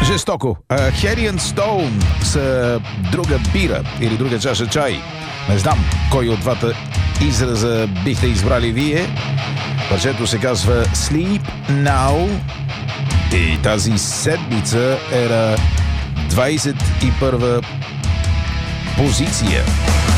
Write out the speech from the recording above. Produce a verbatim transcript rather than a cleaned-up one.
Жестоко. Хери енд Стоун с друга бира или друга чаша чай. Не знам кой от двата израза бихте избрали вие. Парчето се казва Sleep Now и тази седмица е на двадесет и първа позиция.